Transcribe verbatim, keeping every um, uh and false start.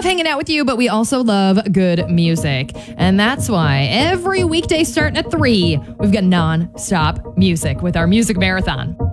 hanging out with you, but we also love good music. And that's why every weekday starting at three, we've got non-stop music with our music marathon.